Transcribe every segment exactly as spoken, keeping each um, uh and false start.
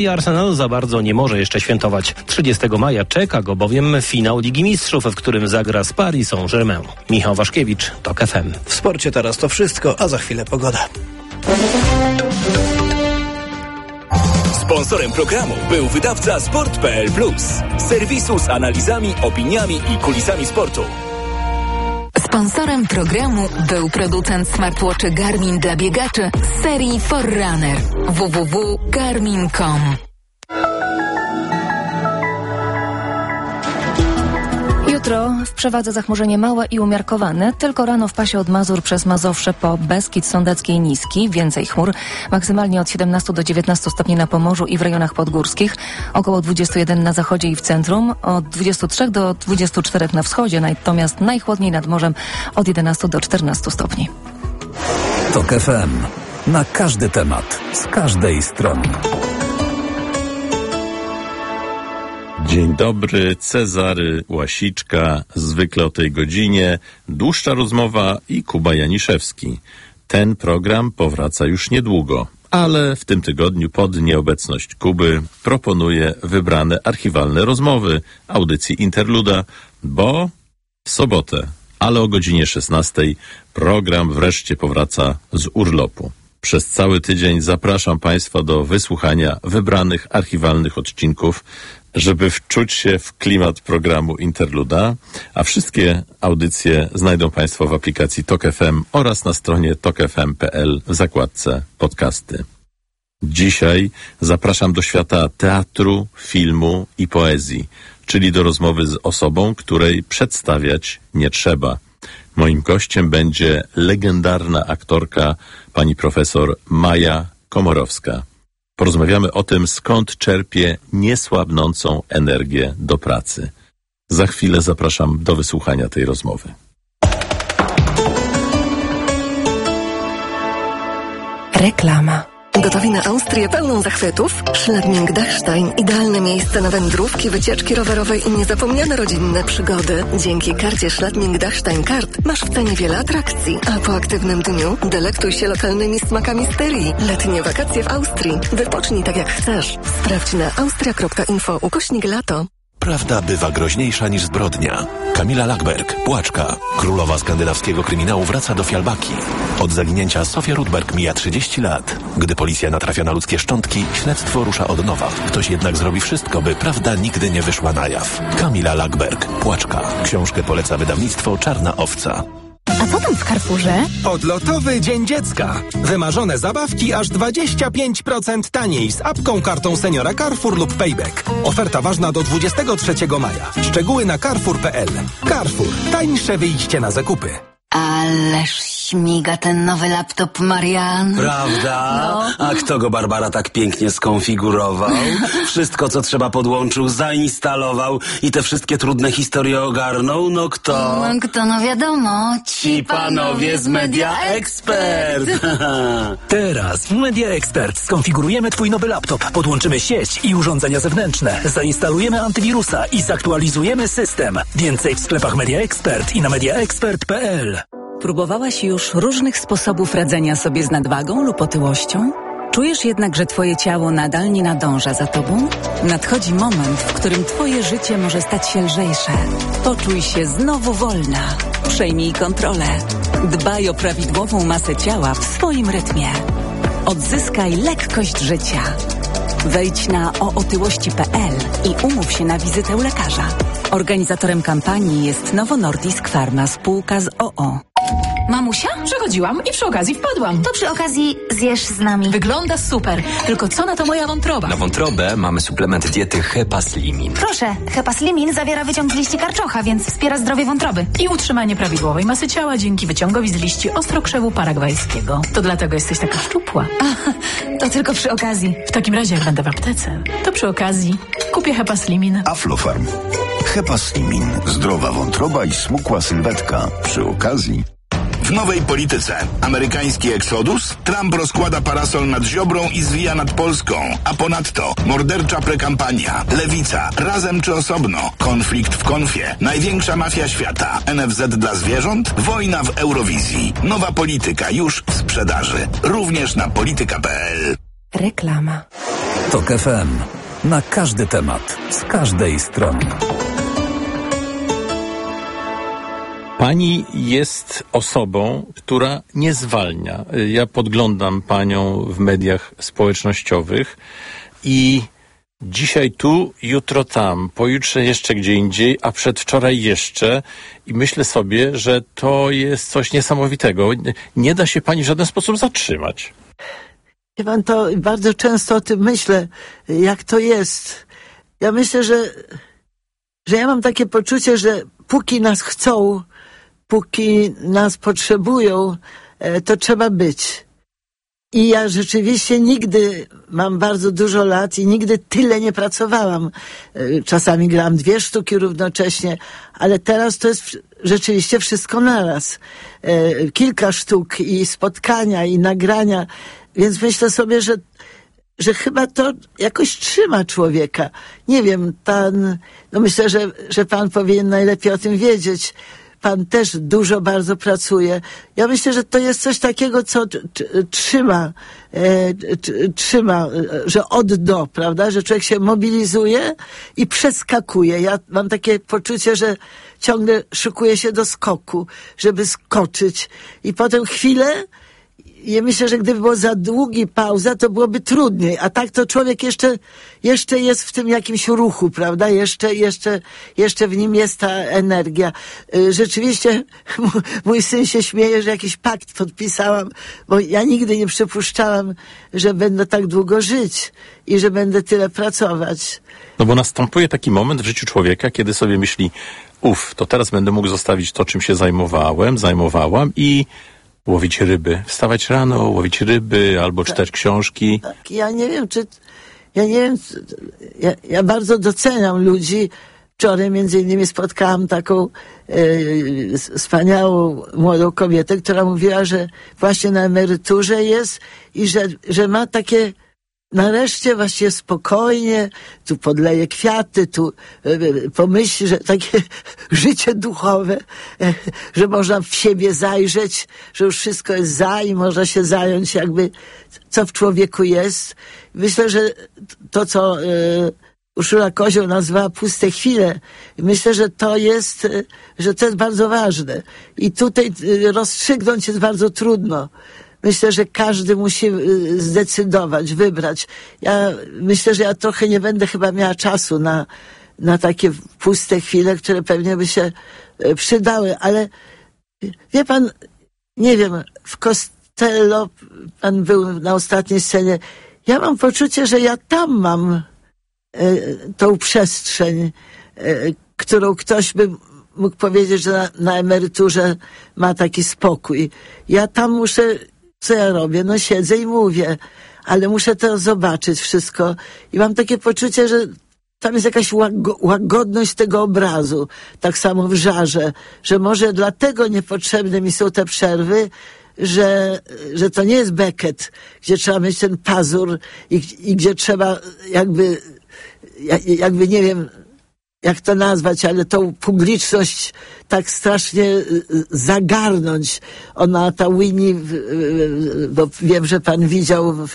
I Arsenal za bardzo nie może jeszcze świętować. trzydziestego maja czeka go bowiem finał Ligi Mistrzów, w którym zagra z Paris Saint-Germain. Michał Waszkiewicz, TOK F M. W sporcie teraz to wszystko, a za chwilę pogoda. Sponsorem programu był wydawca sport kropka p l plus, serwisu z analizami, opiniami i kulisami sportu. Sponsorem programu był producent smartwatchy Garmin dla biegaczy z serii Forerunner. w w w kropka garmin kropka com. Jutro w przewadze zachmurzenie małe i umiarkowane. Tylko rano w pasie od Mazur przez Mazowsze po Beskid Sądecki i Niski. Więcej chmur. Maksymalnie od siedemnastu do dziewiętnastu stopni na Pomorzu i w rejonach podgórskich. Około dwudziestu jeden na zachodzie i w centrum. Od dwudziestu trzech do dwudziestu czterech na wschodzie. Natomiast najchłodniej nad morzem od jedenastu do czternastu stopni. TOK F M. Na każdy temat. Z każdej strony. Dzień dobry, Cezary Łasiczka, zwykle o tej godzinie, dłuższa rozmowa i Kuba Janiszewski. Ten program powraca już niedługo, ale w tym tygodniu pod nieobecność Kuby proponuję wybrane archiwalne rozmowy audycji Interluda, bo w sobotę, ale o godzinie szesnastej program wreszcie powraca z urlopu. Przez cały tydzień zapraszam Państwa do wysłuchania wybranych archiwalnych odcinków, żeby wczuć się w klimat programu Interluda, a wszystkie audycje znajdą Państwo w aplikacji TOK F M oraz na stronie tok f m kropka p l w zakładce podcasty. Dzisiaj zapraszam do świata teatru, filmu i poezji, czyli do rozmowy z osobą, której przedstawiać nie trzeba. Moim gościem będzie legendarna aktorka pani profesor Maja Komorowska. Porozmawiamy o tym, skąd czerpie niesłabnącą energię do pracy. Za chwilę zapraszam do wysłuchania tej rozmowy. Reklama. Gotowi na Austrię pełną zachwytów? Schladming-Dachstein. Idealne miejsce na wędrówki, wycieczki rowerowe i niezapomniane rodzinne przygody. Dzięki karcie Schladming-Dachstein Card masz w cenie wiele atrakcji, a po aktywnym dniu delektuj się lokalnymi smakami sterii. Letnie wakacje w Austrii. Wypocznij tak jak chcesz. Sprawdź na austria kropka info ukośnik lato. Prawda bywa groźniejsza niż zbrodnia. Kamila Lackberg, Płaczka, królowa skandynawskiego kryminału, wraca do Fialbaki. Od zaginięcia Sofia Rudberg mija trzydzieści lat. Gdy policja natrafia na ludzkie szczątki, śledztwo rusza od nowa. Ktoś jednak zrobi wszystko, by prawda nigdy nie wyszła na jaw. Kamila Lackberg, Płaczka. Książkę poleca wydawnictwo Czarna Owca. A co tam w Carrefourze? Odlotowy Dzień Dziecka. Wymarzone zabawki aż dwadzieścia pięć procent taniej z apką, kartą seniora Carrefour lub Payback. Oferta ważna do dwudziestego trzeciego maja. Szczegóły na carrefour kropka p l. Carrefour. Tańsze wyjście na zakupy. Ależ śmiga ten nowy laptop, Marian. Prawda? No. A kto go, Barbara, tak pięknie skonfigurował? Wszystko, co trzeba, podłączył, zainstalował i te wszystkie trudne historie ogarnął? No kto? No kto, no wiadomo. Ci panowie z Media Expert. Teraz w Media Expert skonfigurujemy Twój nowy laptop, podłączymy sieć i urządzenia zewnętrzne, zainstalujemy antywirusa i zaktualizujemy system. Więcej w sklepach Media Expert i na media expert kropka p l. Próbowałaś już różnych sposobów radzenia sobie z nadwagą lub otyłością? Czujesz jednak, że Twoje ciało nadal nie nadąża za Tobą? Nadchodzi moment, w którym Twoje życie może stać się lżejsze. Poczuj się znowu wolna. Przejmij kontrolę. Dbaj o prawidłową masę ciała w swoim rytmie. Odzyskaj lekkość życia. Wejdź na o otyłości kropka p l i umów się na wizytę u lekarza. Organizatorem kampanii jest Novo Nordisk Pharma, spółka z o o. Mamusia? Przechodziłam i przy okazji wpadłam. To przy okazji zjesz z nami. Wygląda super, tylko co na to moja wątroba? Na wątrobę mamy suplement diety Hepaslimin. Proszę, Hepaslimin zawiera wyciąg z liści karczocha, więc wspiera zdrowie wątroby. I utrzymanie prawidłowej masy ciała dzięki wyciągowi z liści ostrokrzewu paragwajskiego. To dlatego jesteś taka szczupła. A, to tylko przy okazji. W takim razie, jak będę w aptece, to przy okazji kupię Hepaslimin. Aflofarm. Hepaslimin. Zdrowa wątroba i smukła sylwetka. Przy okazji. W nowej polityce. Amerykański eksodus? Trump rozkłada parasol nad Ziobrą i zwija nad Polską. A ponadto mordercza prekampania. Lewica. Razem czy osobno? Konflikt w konfie. Największa mafia świata. N F Z dla zwierząt? Wojna w Eurowizji. Nowa polityka już w sprzedaży. Również na polityka kropka p l. Reklama. Tok F M. Na każdy temat, z każdej strony. Pani jest osobą, która nie zwalnia. Ja podglądam panią w mediach społecznościowych i dzisiaj tu, jutro tam, pojutrze jeszcze gdzie indziej, a przedwczoraj jeszcze. I myślę sobie, że to jest coś niesamowitego. Nie da się pani w żaden sposób zatrzymać. Wie pan, to bardzo często o tym myślę, jak to jest. Ja myślę, że, że ja mam takie poczucie, że póki nas chcą, póki nas potrzebują, to trzeba być. I ja rzeczywiście nigdy mam bardzo dużo lat i nigdy tyle nie pracowałam. Czasami grałam dwie sztuki równocześnie, ale teraz to jest rzeczywiście wszystko naraz. Kilka sztuk i spotkania i nagrania, więc myślę sobie, że że chyba to jakoś trzyma człowieka. Nie wiem, pan, no myślę, że, że pan powinien najlepiej o tym wiedzieć. Pan też dużo bardzo pracuje. Ja myślę, że to jest coś takiego, co t- t- trzyma, e, t- trzyma, że od do, prawda? Że człowiek się mobilizuje i przeskakuje. Ja mam takie poczucie, że ciągle szykuje się do skoku, żeby skoczyć. I potem chwilę, ja myślę, że gdyby było za długi pauza, to byłoby trudniej. A tak to człowiek jeszcze, jeszcze jest w tym jakimś ruchu, prawda? Jeszcze, jeszcze, jeszcze w nim jest ta energia. Rzeczywiście mój syn się śmieje, że jakiś pakt podpisałam, bo ja nigdy nie przypuszczałam, że będę tak długo żyć i że będę tyle pracować. No bo następuje taki moment w życiu człowieka, kiedy sobie myśli, uff, to teraz będę mógł zostawić to, czym się zajmowałem, zajmowałam i łowić ryby. Wstawać rano, łowić ryby albo czytać tak, książki. Tak, ja nie wiem, czy... Ja nie wiem... Ja, ja bardzo doceniam ludzi. Wczoraj między innymi spotkałam taką e, wspaniałą młodą kobietę, która mówiła, że właśnie na emeryturze jest i że, że ma takie... Nareszcie właściwie spokojnie, tu podleje kwiaty, tu e, pomyśli, że takie życie duchowe, e, że można w siebie zajrzeć, że już wszystko jest za i można się zająć jakby, co w człowieku jest. Myślę, że to, co e, Urszula Kozioł nazwała puste chwile, myślę, że to jest, e, że to jest bardzo ważne. I tutaj e, rozstrzygnąć jest bardzo trudno. Myślę, że każdy musi zdecydować, wybrać. Ja myślę, że ja trochę nie będę chyba miała czasu na, na takie puste chwile, które pewnie by się przydały, ale wie pan, nie wiem, w Costello, pan był na ostatniej scenie, ja mam poczucie, że ja tam mam e, tą przestrzeń, e, którą ktoś by mógł powiedzieć, że na, na emeryturze ma taki spokój. Ja tam muszę... Co ja robię? No siedzę i mówię, ale muszę to zobaczyć wszystko i mam takie poczucie, że tam jest jakaś łago- łagodność tego obrazu. Tak samo w Żarze, że może dlatego niepotrzebne mi są te przerwy, że, że to nie jest Beckett, gdzie trzeba mieć ten pazur i, i gdzie trzeba jakby, jakby nie wiem, jak to nazwać, ale tą publiczność tak strasznie zagarnąć. Ona, ta Winnie, bo wiem, że pan widział w,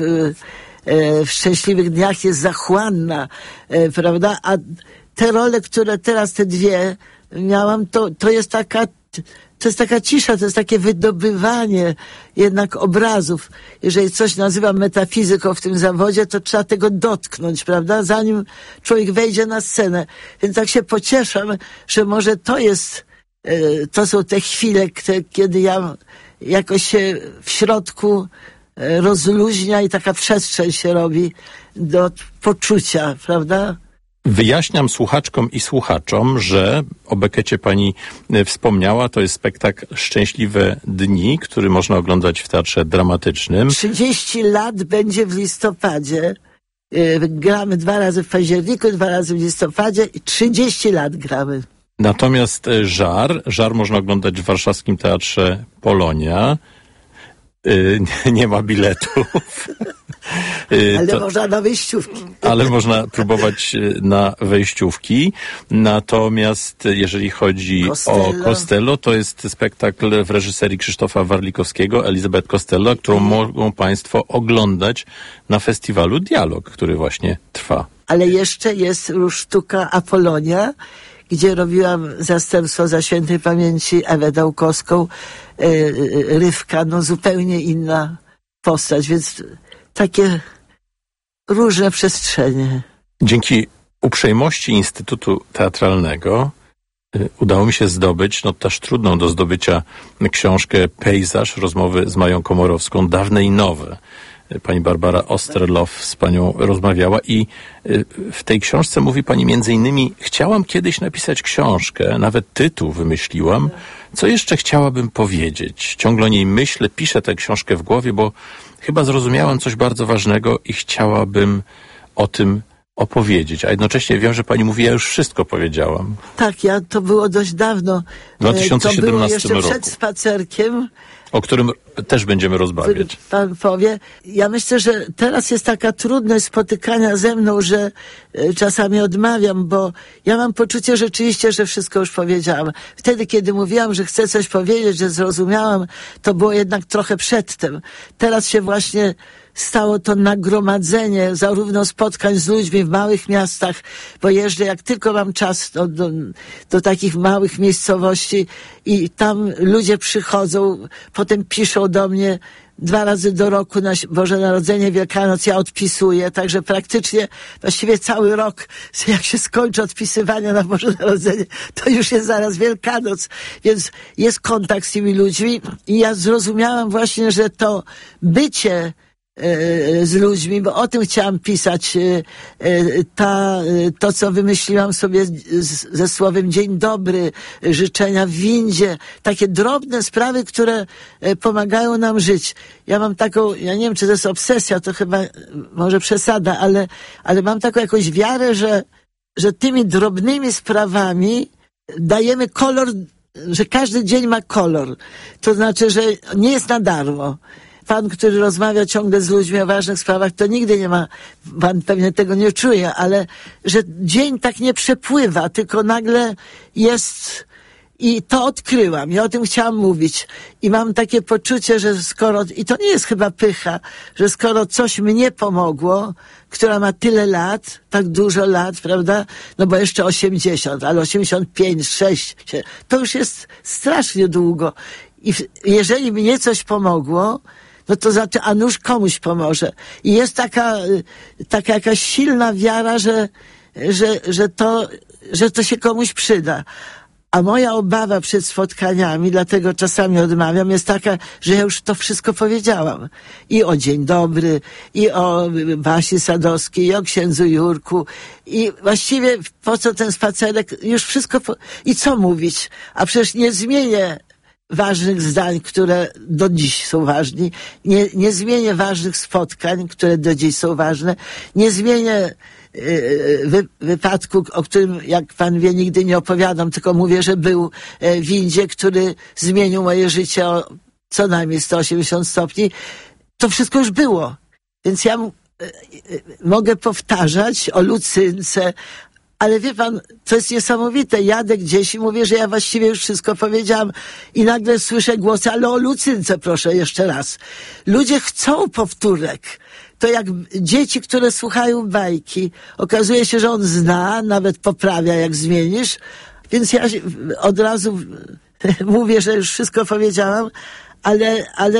w Szczęśliwych Dniach, jest zachłanna, prawda? A te role, które teraz, te dwie miałam, to, to jest taka, to jest taka cisza, to jest takie wydobywanie jednak obrazów. Jeżeli coś nazywam metafizyką w tym zawodzie, to trzeba tego dotknąć, prawda? Zanim człowiek wejdzie na scenę. Więc tak się pocieszam, że może to jest, to są te chwile, kiedy ja jakoś się w środku rozluźnia i taka przestrzeń się robi do poczucia, prawda? Wyjaśniam słuchaczkom i słuchaczom, że o Becketcie pani wspomniała, to jest spektakl Szczęśliwe Dni, który można oglądać w Teatrze Dramatycznym. trzydzieści lat będzie w listopadzie. Gramy dwa razy w październiku, dwa razy w listopadzie i trzydzieści lat gramy. Natomiast Żar, Żar można oglądać w warszawskim Teatrze Polonia. y, nie, nie ma biletów. Y, ale to, można na wejściówki. ale można próbować y, na wejściówki. Natomiast jeżeli chodzi Costello. o Costello, to jest spektakl w reżyserii Krzysztofa Warlikowskiego, Elizabeth Costello, którą mogą Państwo oglądać na festiwalu Dialog, który właśnie trwa. Ale jeszcze jest już sztuka Apolonia, gdzie robiłam zastępstwo za świętej pamięci Ewę Dałkowską, yy, Rywka, no zupełnie inna postać, więc takie różne przestrzenie. Dzięki uprzejmości Instytutu Teatralnego y, udało mi się zdobyć, no też trudną do zdobycia książkę Pejzaż, rozmowy z Mają Komorowską, dawne i nowe. Pani Barbara Osterloff z panią rozmawiała i w tej książce mówi pani między innymi: chciałam kiedyś napisać książkę, nawet tytuł wymyśliłam, co jeszcze chciałabym powiedzieć. Ciągle o niej myślę, piszę tę książkę w głowie, bo chyba zrozumiałam coś bardzo ważnego i chciałabym o tym opowiedzieć. A jednocześnie wiem, że pani mówi: ja już wszystko powiedziałam. Tak, ja to było dość dawno. W dwa tysiące siedemnastym to było jeszcze roku. przed spacerkiem. O którym też będziemy rozmawiać. Pan powie. Ja myślę, że teraz jest taka trudność spotykania ze mną, że y, czasami odmawiam, bo ja mam poczucie rzeczywiście, że wszystko już powiedziałam. Wtedy, kiedy mówiłam, że chcę coś powiedzieć, że zrozumiałam, to było jednak trochę przedtem. Teraz się właśnie stało to nagromadzenie zarówno spotkań z ludźmi w małych miastach, bo jeżdżę jak tylko mam czas do, do, do takich małych miejscowości i tam ludzie przychodzą, potem piszą do mnie dwa razy do roku na Boże Narodzenie, Wielkanoc, ja odpisuję, także praktycznie właściwie cały rok, jak się skończy odpisywania na Boże Narodzenie, to już jest zaraz Wielkanoc, więc jest kontakt z tymi ludźmi i ja zrozumiałam właśnie, że to bycie z ludźmi, bo o tym chciałam pisać. Ta, to, co wymyśliłam sobie z, ze słowem dzień dobry, życzenia w windzie, takie drobne sprawy, które pomagają nam żyć. Ja mam taką, ja nie wiem, czy to jest obsesja, to chyba może przesada, ale, ale mam taką jakąś wiarę, że, że tymi drobnymi sprawami dajemy kolor, że każdy dzień ma kolor. To znaczy, że nie jest na darmo. Pan, który rozmawia ciągle z ludźmi o ważnych sprawach, to nigdy nie ma, pan pewnie tego nie czuje, ale że dzień tak nie przepływa, tylko nagle jest i to odkryłam i o tym chciałam mówić. I mam takie poczucie, że skoro, i to nie jest chyba pycha, że skoro coś mnie pomogło, która ma tyle lat, tak dużo lat, prawda? No bo jeszcze osiemdziesiąt, ale osiemdziesiąt pięć, sześć, to już jest strasznie długo. I jeżeli mnie coś pomogło, no to znaczy, a nuż komuś pomoże. I jest taka, taka jakaś silna wiara, że, że, że to, że to się komuś przyda. A moja obawa przed spotkaniami, dlatego czasami odmawiam, jest taka, że ja już to wszystko powiedziałam. I o Dzień Dobry, i o Basi Sadowskiej, i o księdzu Jurku. I właściwie po co ten spacerek? Już wszystko... Po... I co mówić? A przecież nie zmienię ważnych zdań, które do dziś są ważne. Nie, nie zmienię ważnych spotkań, które do dziś są ważne. Nie zmienię wy, wypadku, o którym, jak pan wie, nigdy nie opowiadam, tylko mówię, że był w windzie, który zmienił moje życie o co najmniej sto osiemdziesiąt stopni. To wszystko już było. Więc ja mogę powtarzać o Lucynce, ale wie pan, to jest niesamowite. Jadę gdzieś i mówię, że ja właściwie już wszystko powiedziałam i nagle słyszę głosy, ale o Lucynce proszę jeszcze raz. Ludzie chcą powtórek. To jak dzieci, które słuchają bajki. Okazuje się, że on zna, nawet poprawia, jak zmienisz. Więc ja od razu mówię, że już wszystko powiedziałam, ale, ale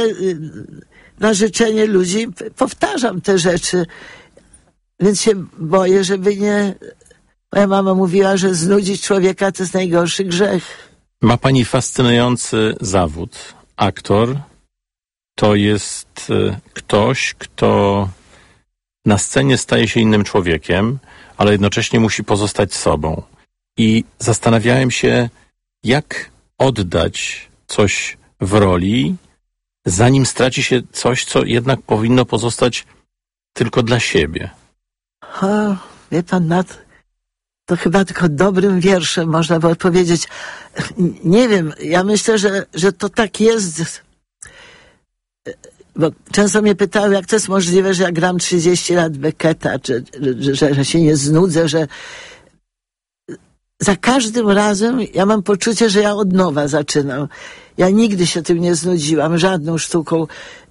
na życzenie ludzi powtarzam te rzeczy. Więc się boję, żeby nie... Moja mama mówiła, że znudzić człowieka to jest najgorszy grzech. Ma pani fascynujący zawód. Aktor to jest ktoś, kto na scenie staje się innym człowiekiem, ale jednocześnie musi pozostać sobą. I zastanawiałem się, jak oddać coś w roli, zanim straci się coś, co jednak powinno pozostać tylko dla siebie. O, wie pan, nad... To chyba tylko dobrym wierszem można by odpowiedzieć. Nie wiem, ja myślę, że, że to tak jest. bo często mnie pytają, jak to jest możliwe, że ja gram trzydzieści lat Becketa, czy, że, że się nie znudzę, że za każdym razem ja mam poczucie, że ja od nowa zaczynam. Ja nigdy się tym nie znudziłam, żadną sztuką,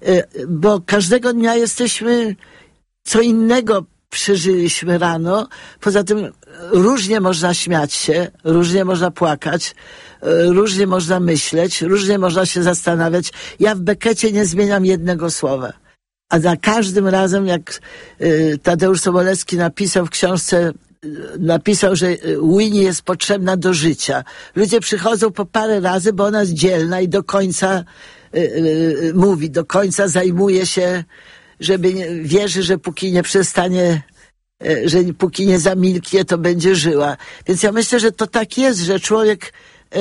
bo każdego dnia jesteśmy, co innego przeżyliśmy rano. Poza tym różnie można śmiać się, różnie można płakać, różnie można myśleć, różnie można się zastanawiać. Ja w Beckecie nie zmieniam jednego słowa. A za każdym razem, jak Tadeusz Sobolewski napisał w książce, napisał, że Winnie jest potrzebna do życia. Ludzie przychodzą po parę razy, bo ona jest dzielna i do końca y, y, mówi, do końca zajmuje się, żeby nie, wierzy, że póki nie przestanie, y, że póki nie zamilknie, to będzie żyła. Więc ja myślę, że to tak jest, że człowiek y,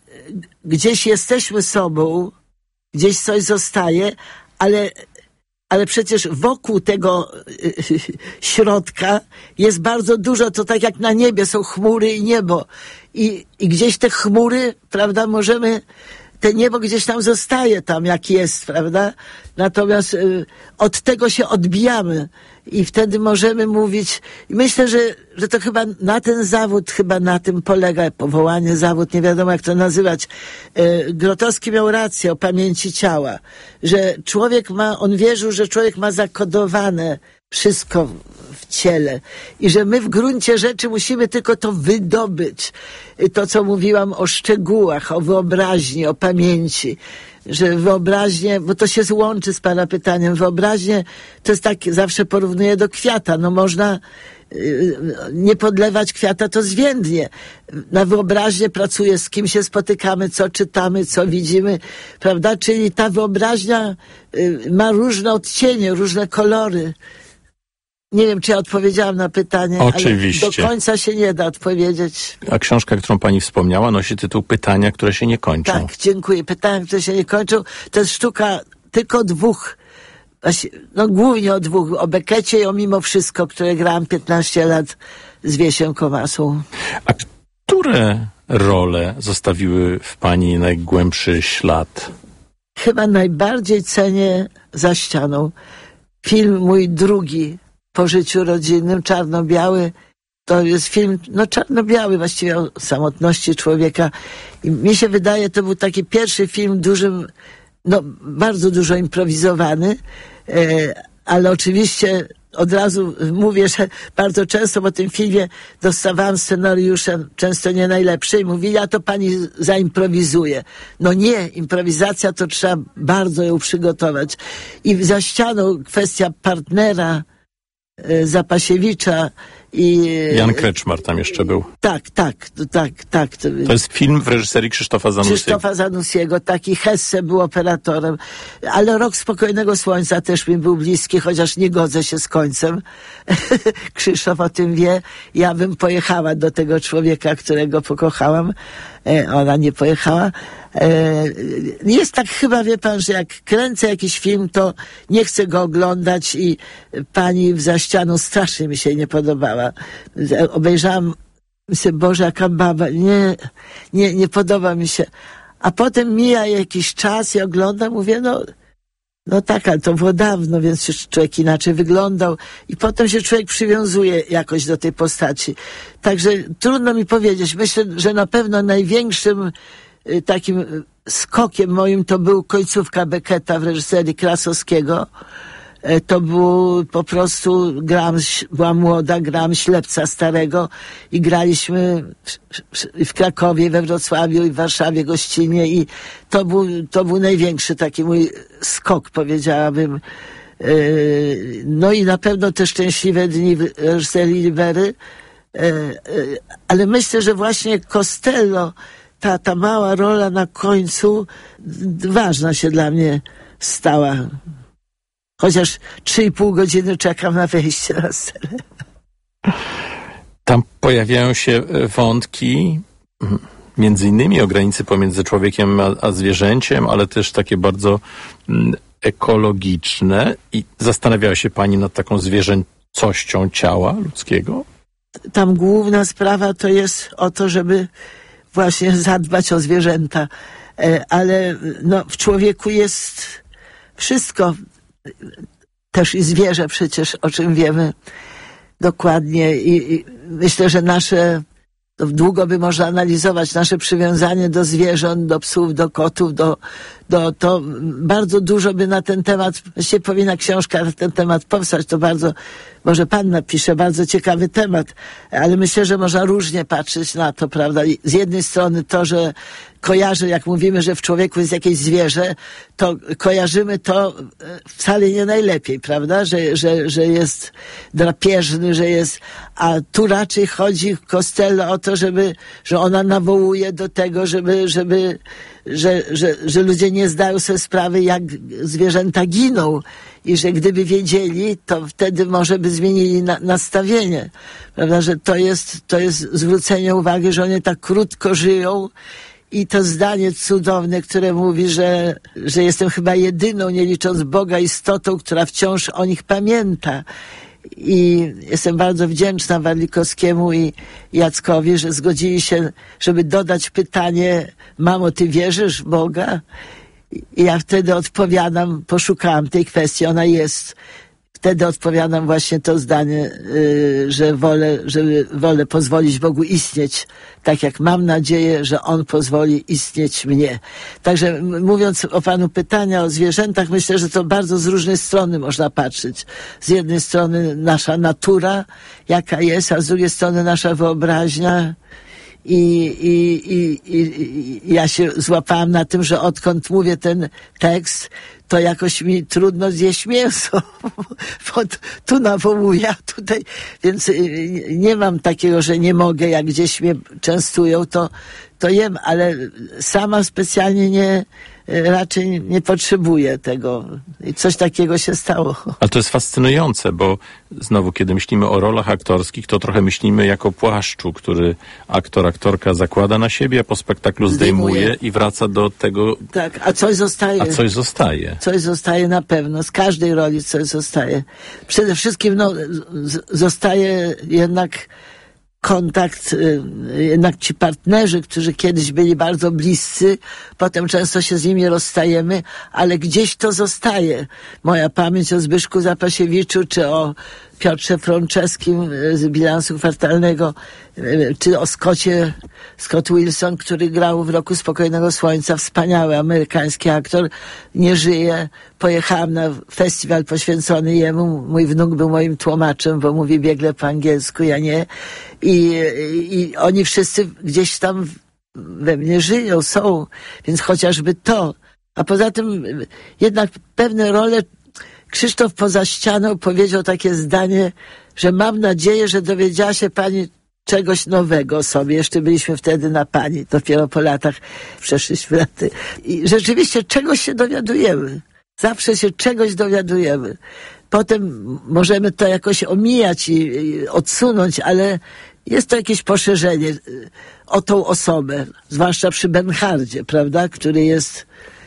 gdzieś jesteśmy sobą, gdzieś coś zostaje, ale ale przecież wokół tego y, y, środka jest bardzo dużo, to tak jak na niebie są chmury i niebo. I, i gdzieś te chmury, prawda, możemy, te niebo gdzieś tam zostaje tam, jak jest, prawda? Natomiast y, od tego się odbijamy i wtedy możemy mówić. I myślę, że, że to chyba na ten zawód, chyba na tym polega powołanie, zawód, nie wiadomo jak to nazywać. Y, Grotowski miał rację o pamięci ciała, że człowiek ma, on wierzył, że człowiek ma zakodowane wszystko w ciele i że my w gruncie rzeczy musimy tylko to wydobyć. I to, co mówiłam o szczegółach, o wyobraźni, o pamięci, że wyobraźnię, bo to się łączy z pana pytaniem, wyobraźnię to jest tak, zawsze porównuję do kwiata, no można yy, nie podlewać kwiata, to zwiędnie. Na wyobraźnię pracuję, z kim się spotykamy, co czytamy, co widzimy, prawda, czyli ta wyobraźnia yy, ma różne odcienie, różne kolory. Nie wiem, czy ja odpowiedziałam na pytanie, Oczywiście. ale do końca się nie da odpowiedzieć. A książka, którą pani wspomniała, nosi tytuł Pytania, które się nie kończą. Tak, dziękuję. Pytania, które się nie kończą. To jest sztuka tylko dwóch, no głównie o dwóch, o Beckecie i o Mimo Wszystko, które grałam piętnaście lat z Wiesiem Komasą. A które role zostawiły w pani najgłębszy ślad? Chyba najbardziej cenię Za ścianą. Film mój drugi po życiu rodzinnym, czarno-biały. To jest film, no czarno-biały właściwie o samotności człowieka. I mi się wydaje, to był taki pierwszy film dużym, no bardzo dużo improwizowany, e, ale oczywiście od razu mówię, że bardzo często po tym filmie dostawałam scenariusze, często nie najlepsze i mówili, a to pani zaimprowizuje. No nie, improwizacja to trzeba bardzo ją przygotować. I Za ścianą kwestia partnera, Zapasiewicza i... Jan Kreczmar tam jeszcze był. Tak, tak, tak, tak. To, to jest film w reżyserii Krzysztofa Zanussiego. Krzysztofa Zanussiego, taki Hesse był operatorem, ale Rok spokojnego słońca też mi był bliski, chociaż nie godzę się z końcem. Krzysztof o tym wie. Ja bym pojechała do tego człowieka, którego pokochałam. E, ona nie pojechała. E, jest tak chyba, wie pan, że jak kręcę jakiś film, to nie chcę go oglądać i pani Za ścianą strasznie mi się nie podobała. Obejrzałam, myślę, Boże, jaka baba, nie, nie, nie podoba mi się. A potem mija jakiś czas i oglądam, mówię, no, no tak, ale to było dawno, więc już człowiek inaczej wyglądał i potem się człowiek przywiązuje jakoś do tej postaci. Także trudno mi powiedzieć. Myślę, że na pewno największym y, takim skokiem moim to był końcówka Becketa w reżyserii Krasowskiego. E, to był po prostu, grałam, była młoda, grałam Ślepca starego i graliśmy w, w Krakowie, we Wrocławiu i w Warszawie gościnnie i to był, to był największy taki mój skok, powiedziałabym. E, no i na pewno te Szczęśliwe dni w reżyserii Libery, e, e, ale myślę, że właśnie Costello, ta, ta mała rola na końcu ważna się dla mnie stała. Chociaż trzy i pół godziny czekam na wejście na scenę. Tam pojawiają się wątki, między innymi o granicy pomiędzy człowiekiem a, a zwierzęciem, ale też takie bardzo mm, ekologiczne. I zastanawiała się pani nad taką zwierzęcością ciała ludzkiego? Tam główna sprawa to jest o to, żeby właśnie zadbać o zwierzęta. Ale no, w człowieku jest wszystko. też i zwierzę przecież, o czym wiemy dokładnie i, i myślę, że nasze, to długo by można analizować nasze przywiązanie do zwierząt, do psów, do kotów, do, do, to bardzo dużo by na ten temat, właściwie powinna książka na ten temat powstać, to bardzo, może pan napisze, bardzo ciekawy temat, ale myślę, że można różnie patrzeć na to, prawda? I z jednej strony to, że kojarzy, jak mówimy, że w człowieku jest jakieś zwierzę, to kojarzymy to wcale nie najlepiej, prawda? Że, że, że jest drapieżny, że jest, a tu raczej chodzi w Costello o to, żeby, że ona nawołuje do tego, żeby, żeby, że, że, że ludzie nie zdają sobie sprawy, jak zwierzęta giną i że gdyby wiedzieli, to wtedy może by zmienili na, nastawienie, prawda? Że to jest, to jest zwrócenie uwagi, że one tak krótko żyją. I to zdanie cudowne, które mówi, że, że jestem chyba jedyną, nie licząc Boga, istotą, która wciąż o nich pamięta. I jestem bardzo wdzięczna Warlikowskiemu i Jackowi, że zgodzili się, żeby dodać pytanie: mamo, ty wierzysz w Boga? I ja wtedy odpowiadam, poszukałam tej kwestii, ona jest. Wtedy odpowiadam właśnie to zdanie, yy, że wolę, żeby wolę pozwolić Bogu istnieć, tak jak mam nadzieję, że On pozwoli istnieć mnie. Także m- mówiąc o panu pytania o zwierzętach, myślę, że to bardzo z różnej strony można patrzeć. Z jednej strony nasza natura, jaka jest, a z drugiej strony nasza wyobraźnia. I, i, i, i, i ja się złapałam na tym, że odkąd mówię ten tekst, to jakoś mi trudno zjeść mięso, bo tu nawołuję, a tutaj, więc nie mam takiego, że nie mogę, jak gdzieś mnie częstują, to, to jem, ale sama specjalnie nie, raczej nie potrzebuję tego. I coś takiego się stało. Ale to jest fascynujące, bo znowu, kiedy myślimy o rolach aktorskich, to trochę myślimy jako płaszczu, który aktor, aktorka zakłada na siebie, a po spektaklu zdejmuje, zdejmuje i wraca do tego. Tak, a coś zostaje. A coś zostaje. Coś zostaje na pewno. Z każdej roli coś zostaje. Przede wszystkim no, z- zostaje jednak kontakt, jednak ci partnerzy, którzy kiedyś byli bardzo bliscy, potem często się z nimi rozstajemy, ale gdzieś to zostaje. Moja pamięć o Zbyszku Zapasiewiczu, czy o Piotrze Frączewskim z Bilansu Kwartalnego, czy o Scottie, Scott Wilson, który grał w Roku Spokojnego Słońca, wspaniały amerykański aktor, nie żyje. Pojechałam na festiwal poświęcony jemu, mój wnuk był moim tłumaczem, bo mówi biegle po angielsku, ja nie. I, i oni wszyscy gdzieś tam we mnie żyją, są, więc chociażby to. A poza tym jednak pewne role. Krzysztof poza ścianą powiedział takie zdanie, że mam nadzieję, że dowiedziała się pani czegoś nowego o sobie. Jeszcze byliśmy wtedy na pani, dopiero po latach przeszliśmy laty. I rzeczywiście czegoś się dowiadujemy. Zawsze się czegoś dowiadujemy. Potem możemy to jakoś omijać i, i odsunąć, ale jest to jakieś poszerzenie o tą osobę, zwłaszcza przy Bernhardzie, prawda, który jest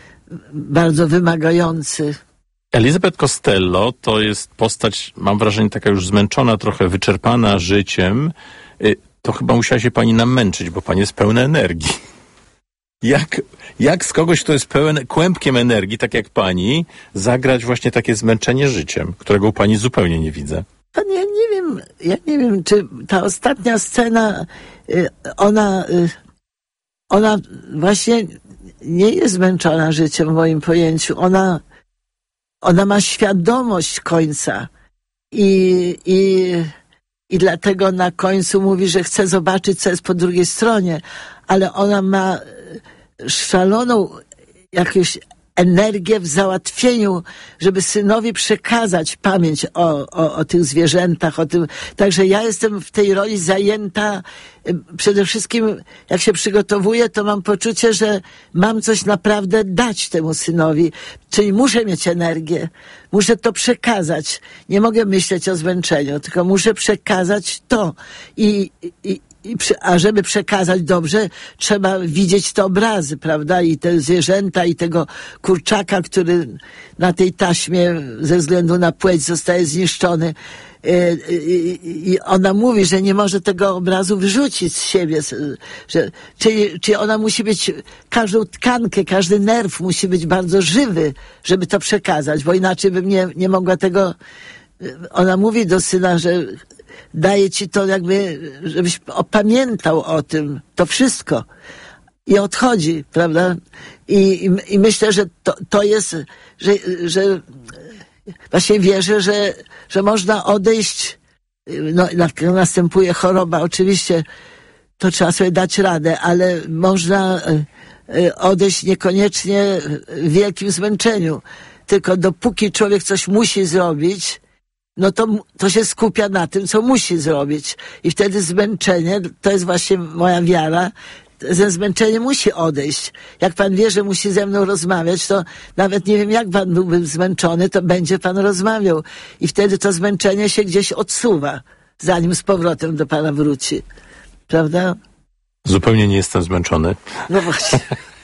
bardzo wymagający. Elizabeth Costello to jest postać, mam wrażenie, taka już zmęczona, trochę wyczerpana życiem. To chyba musiała się pani namęczyć, bo pani jest pełna energii. Jak, jak z kogoś, kto jest pełen kłębkiem energii, tak jak pani, zagrać właśnie takie zmęczenie życiem, którego u pani zupełnie nie widzę? Pan, ja nie wiem, ja nie wiem, czy ta ostatnia scena, ona, ona właśnie nie jest zmęczona życiem w moim pojęciu. Ona Ona ma świadomość końca i, i, i dlatego na końcu mówi, że chce zobaczyć, co jest po drugiej stronie, ale ona ma szaloną jakąś energię w załatwieniu, żeby synowi przekazać pamięć o, o, o tych zwierzętach, o tym. Także ja jestem w tej roli zajęta. Przede wszystkim, jak się przygotowuję, to mam poczucie, że mam coś naprawdę dać temu synowi. Czyli muszę mieć energię, muszę to przekazać. Nie mogę myśleć o zmęczeniu, tylko muszę przekazać to. I, i, i a żeby przekazać dobrze, trzeba widzieć te obrazy, prawda? I te zwierzęta, i tego kurczaka, który na tej taśmie ze względu na płeć zostaje zniszczony. i, i ona mówi, że nie może tego obrazu wyrzucić z siebie, że, czyli, czyli ona musi być, każdą tkankę, każdy nerw musi być bardzo żywy, żeby to przekazać, bo inaczej bym nie, nie mogła tego. Ona mówi do syna, że daje ci to jakby, żebyś opamiętał o tym, to wszystko. I odchodzi, prawda? I, i, i myślę, że to, to jest, że, że właśnie wierzę, że, że można odejść, no jak następuje choroba, oczywiście to trzeba sobie dać radę, ale można odejść niekoniecznie w wielkim zmęczeniu. Tylko dopóki człowiek coś musi zrobić, no to, to się skupia na tym, co musi zrobić. I wtedy zmęczenie, to jest właśnie moja wiara, ze zmęczeniem musi odejść. Jak pan wie, że musi ze mną rozmawiać, to nawet nie wiem, jak pan byłby zmęczony, to będzie pan rozmawiał. I wtedy to zmęczenie się gdzieś odsuwa, zanim z powrotem do pana wróci. Prawda? Zupełnie nie jestem zmęczony. No właśnie.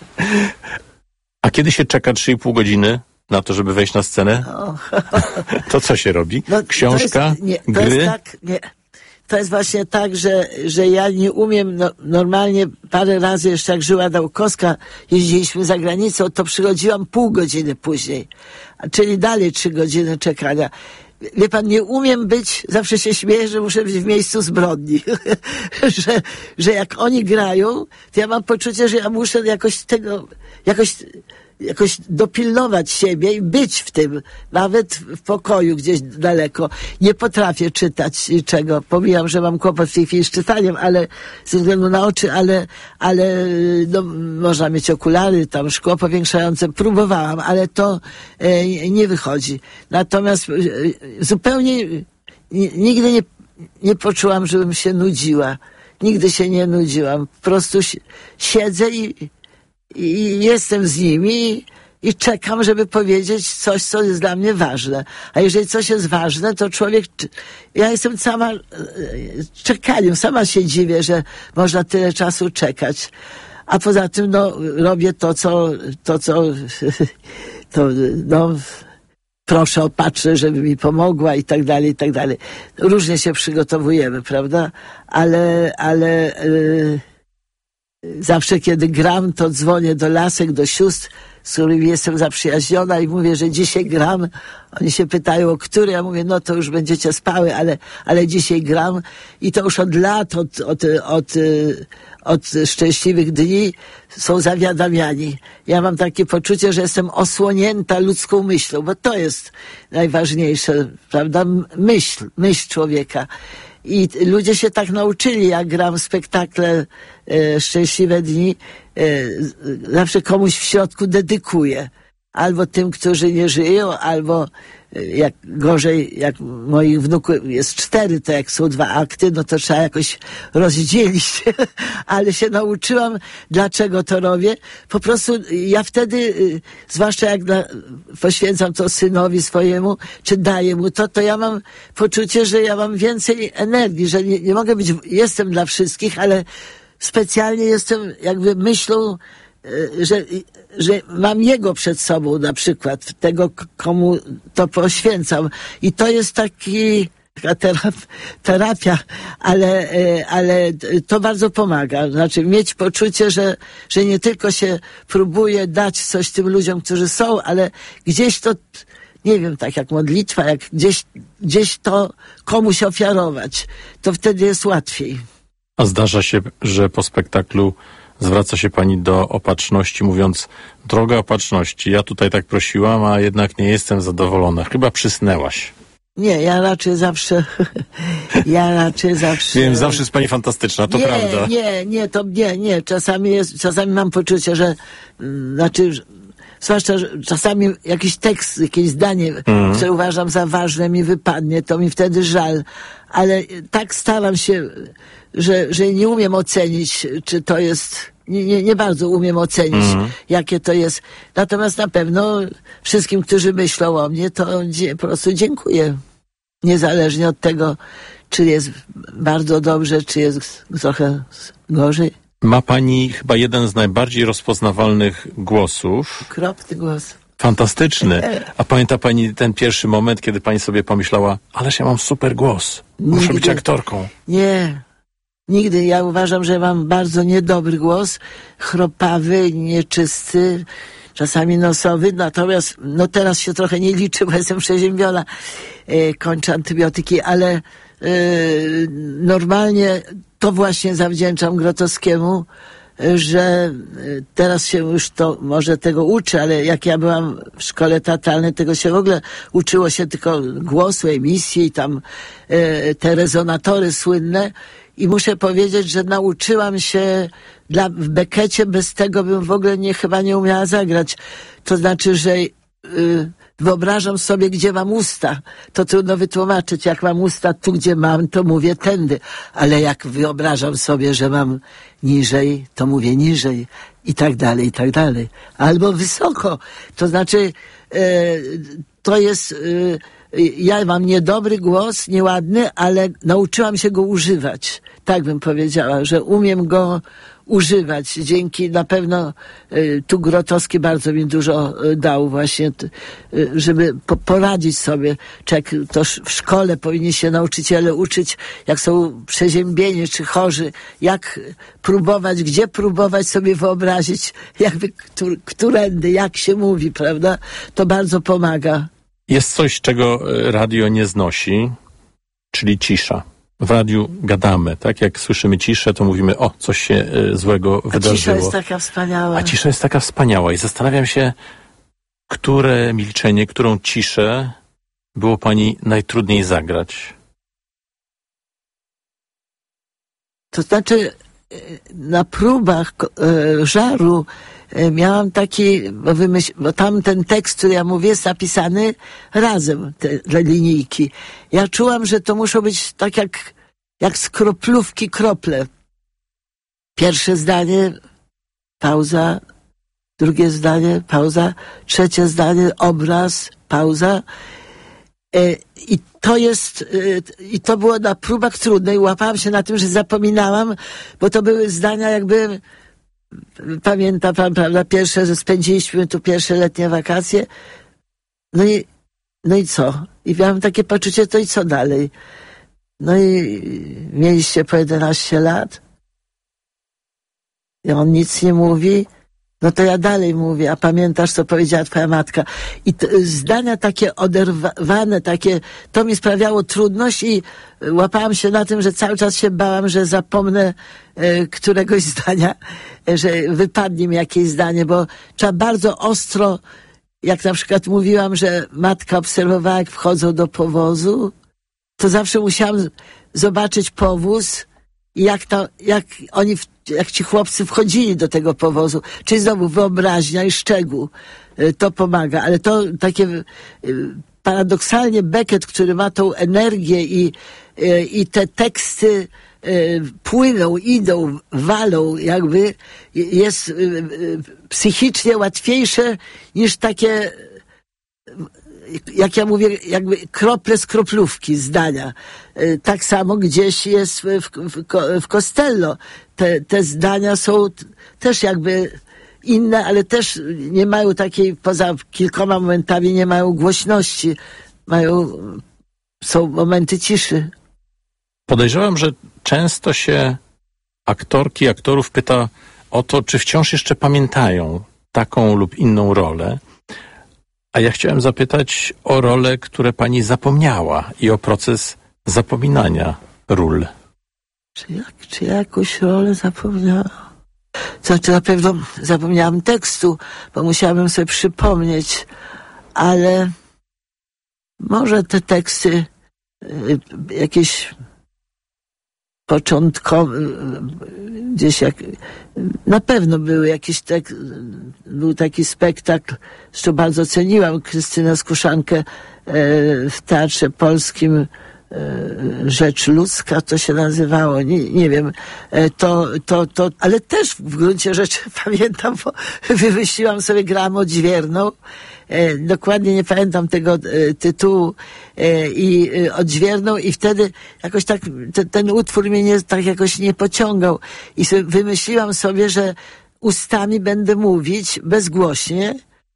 A kiedy się czeka trzy i pół godziny na to, żeby wejść na scenę? O. To co się robi? No, Książka? To jest, nie, to gry? Jest tak, nie. To jest właśnie tak, że, że ja nie umiem, no, normalnie parę razy jeszcze jak żyła Dałkowska, jeździliśmy za granicą, to przychodziłam pół godziny później, czyli dalej trzy godziny czekania. Wie pan, nie umiem być, zawsze się śmieję, że muszę być w miejscu zbrodni. że, że jak oni grają, to ja mam poczucie, że ja muszę jakoś tego, jakoś, jakoś dopilnować siebie i być w tym, nawet w pokoju gdzieś daleko. Nie potrafię czytać niczego. Pomijam, że mam kłopot w tej chwili z czytaniem, ale ze względu na oczy, ale, ale no, można mieć okulary, tam szkło powiększające. Próbowałam, ale to e, nie wychodzi. Natomiast e, zupełnie n- nigdy nie, nie poczułam, żebym się nudziła. Nigdy się nie nudziłam. Po prostu si- siedzę i I jestem z nimi i czekam, żeby powiedzieć coś, co jest dla mnie ważne. A jeżeli coś jest ważne, to człowiek... Ja jestem sama czekaniem, sama się dziwię, że można tyle czasu czekać. A poza tym, no, robię to, co... To, co to, no, proszę o patrzę, żeby mi pomogła i tak dalej, i tak dalej. Różnie się przygotowujemy, prawda? Ale... ale yy, zawsze kiedy gram, to dzwonię do lasek, do sióstr, z którymi jestem zaprzyjaźniona i mówię, że dzisiaj gram. Oni się pytają, o który? Ja mówię, no to już będziecie spały, ale, ale dzisiaj gram. I to już od lat, od, od, od, od szczęśliwych dni są zawiadamiani. Ja mam takie poczucie, że jestem osłonięta ludzką myślą, bo to jest najważniejsze, prawda? Myśl, myśl człowieka. I ludzie się tak nauczyli, jak gram spektakle e, Szczęśliwe Dni, e, zawsze komuś w środku dedykuję. Albo tym, którzy nie żyją, albo e, jak gorzej, jak moich wnuków jest cztery, to jak są dwa akty, no to trzeba jakoś rozdzielić. Ale się nauczyłam, dlaczego to robię. Po prostu ja wtedy, zwłaszcza jak dla, poświęcam to synowi swojemu, czy daję mu to, to ja mam poczucie, że ja mam więcej energii, że nie, nie mogę być, jestem dla wszystkich, ale specjalnie jestem jakby myślą, że, że mam jego przed sobą na przykład, tego komu to poświęcam. I to jest taki, taka terapia, terapia ale, ale to bardzo pomaga. Znaczy mieć poczucie, że, że nie tylko się próbuje dać coś tym ludziom, którzy są, ale gdzieś to, nie wiem, tak jak modlitwa, jak gdzieś, gdzieś to komuś ofiarować, to wtedy jest łatwiej. A zdarza się, że po spektaklu zwraca się pani do Opatrzności, mówiąc, droga Opatrzności, ja tutaj tak prosiłam, a jednak nie jestem zadowolona. Chyba przysnęłaś. Nie, ja raczej zawsze, ja raczej zawsze... Wiem, zawsze jest pani fantastyczna, to nie, prawda. Nie, nie, to nie, nie. Czasami jest, czasami mam poczucie, że, mm, znaczy, zwłaszcza, że czasami jakiś tekst, jakieś zdanie, mm. które uważam za ważne, mi wypadnie, to mi wtedy żal. Ale tak staram się, że, że nie umiem ocenić, czy to jest... Nie, nie, nie bardzo umiem ocenić, mm. jakie to jest. Natomiast na pewno wszystkim, którzy myślą o mnie, to dzie- po prostu dziękuję. Niezależnie od tego, czy jest bardzo dobrze, czy jest trochę gorzej. Ma pani chyba jeden z najbardziej rozpoznawalnych głosów. Okropny głos. Fantastyczny. A pamięta pani ten pierwszy moment, kiedy pani sobie pomyślała, ależ ja mam super głos, muszę Nigdy. być aktorką. Nie, nigdy. Ja uważam, że mam bardzo niedobry głos, chropawy, nieczysty, czasami nosowy, natomiast no teraz się trochę nie liczy, bo jestem przeziębiona, e, kończę antybiotyki, ale e, normalnie to właśnie zawdzięczam Grotowskiemu, że teraz się już to może tego uczy, ale jak ja byłam w szkole teatralnej, tego się w ogóle uczyło się tylko głosu, emisji i tam e, te rezonatory słynne i muszę powiedzieć, że nauczyłam się dla, w Beckecie, bez tego bym w ogóle nie, chyba nie umiała zagrać. To znaczy, że y, wyobrażam sobie, gdzie mam usta. To trudno wytłumaczyć. Jak mam usta tu, gdzie mam, to mówię tędy. Ale jak wyobrażam sobie, że mam niżej, to mówię niżej. I tak dalej, i tak dalej. Albo wysoko. To znaczy, e, to jest... E, ja mam niedobry głos, nieładny, ale nauczyłam się go używać. Tak bym powiedziała, że umiem go używać. Dzięki na pewno y, tu Grotowski bardzo mi dużo y, dał właśnie, y, żeby po, poradzić sobie. Czy jak to w szkole powinni się nauczyciele uczyć, jak są przeziębieni czy chorzy, jak próbować, gdzie próbować sobie wyobrazić, jakby któr, którędy, jak się mówi, prawda? To bardzo pomaga. Jest coś, czego radio nie znosi, czyli cisza. W radiu gadamy, tak? Jak słyszymy ciszę, to mówimy, o, coś się y, złego A wydarzyło. cisza jest taka wspaniała. A cisza jest taka wspaniała i zastanawiam się, które milczenie, którą ciszę było pani najtrudniej zagrać? To znaczy, na próbach e, żaru e, miałam taki, bo, wymyśl, bo tam ten tekst, który ja mówię, jest napisany razem, te, te linijki. Ja czułam, że to muszą być tak jak, jak z kroplówki krople. Pierwsze zdanie, pauza, drugie zdanie, pauza, trzecie zdanie, obraz, pauza. E, I to jest, e, i to było na próbach trudne i łapałam się na tym, że zapominałam, bo to były zdania jakby, pamięta pan, prawda, pierwsze, że spędziliśmy tu pierwsze letnie wakacje. No i, no i co? I miałam takie poczucie, to i co dalej? No i mieliście po jedenaście lat. I on nic nie mówi. No to ja dalej mówię, a pamiętasz, co powiedziała twoja matka? I t- zdania takie oderwane, takie, to mi sprawiało trudność i łapałam się na tym, że cały czas się bałam, że zapomnę e, któregoś zdania, e, że wypadnie mi jakieś zdanie, bo trzeba bardzo ostro, jak na przykład mówiłam, że matka obserwowała, jak wchodzą do powozu, to zawsze musiałam zobaczyć powóz i jak to, jak oni, jak ci chłopcy wchodzili do tego powozu. Czyli znowu wyobraźnia i szczegół. To pomaga, ale to takie paradoksalnie Beckett, który ma tą energię i, i te teksty płyną, idą, walą, jakby jest psychicznie łatwiejsze niż takie, jak ja mówię, jakby krople z kroplówki zdania. Tak samo gdzieś jest w, w, w Costello. Te, te zdania są też jakby inne, ale też nie mają takiej, poza kilkoma momentami nie mają głośności. Mają, są momenty ciszy. Podejrzewam, że często się aktorki, aktorów pyta o to, czy wciąż jeszcze pamiętają taką lub inną rolę. A ja chciałem zapytać o role, które pani zapomniała i o proces zapominania ról. Czy, jak, czy ja jakąś rolę zapomniałam? Znaczy na pewno zapomniałam tekstu, bo musiałabym sobie przypomnieć, ale może te teksty y, jakieś początkowe, gdzieś jak, na pewno były jakieś tak, był taki spektakl, zresztą bardzo ceniłam Krystynę Skuszankę e, w Teatrze Polskim, e, Rzecz Ludzka to się nazywało, nie, nie wiem, e, to, to, to, ale też w gruncie rzeczy pamiętam, bo wymyśliłam sobie, grałam odźwierną, e, dokładnie nie pamiętam tego e, tytułu e, i e, odźwierną i wtedy jakoś tak te, ten utwór mnie nie, tak jakoś nie pociągał i sobie, wymyśliłam sobie, że ustami będę mówić bezgłośnie,